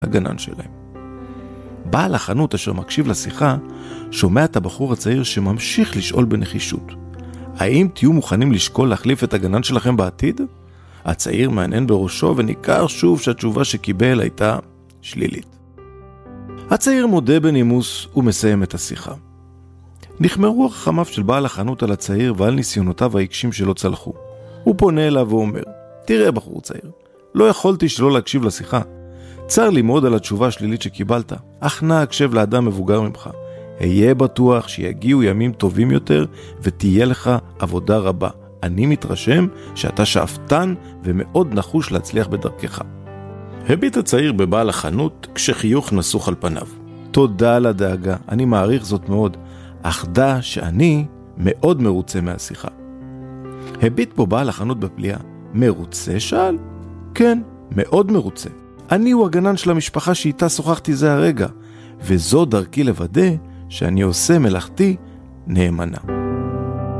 הגנן שלהם. בעל החנות אשר מקשיב לשיחה, שומע את הבחור הצעיר שממשיך לשאול בנחישות. האם תהיו מוכנים לשקול להחליף את הגנן שלכם בעתיד? הצעיר מעניין בראשו וניכר שוב שהתשובה שקיבל הייתה שלילית. הצעיר מודה בנימוס ומסיים את השיחה. נחמרו רחמיו של בעל החנות על הצעיר ועל ניסיונותיו העיקשים שלא צלחו. הוא פונה אליו ואומר, תראה בחור צעיר, לא יכולתי שלא להקשיב לשיחה. צר לי מאוד על התשובה השלילית שקיבלת, אך נא הקשב לאדם מבוגר ממך. היה בטוח שיגיעו ימים טובים יותר ותהיה לך עבודה רבה. אני מתרשם שאתה שאפתן ומאוד נחוש להצליח בדרכך. הביט הצעיר בבעל החנות כשחיוך נסוך על פניו. תודה על הדאגה, אני מעריך זאת מאוד, אך דע שאני מאוד מרוצה מהשיחה. הביט בו בעל החנות בפליאה. מרוצה שאל? כן, מאוד מרוצה. אני הוא הגנן של המשפחה שאיתה שוחחתי זה הרגע, וזו דרכי לוודא שאני עושה מלאכתי נאמנה.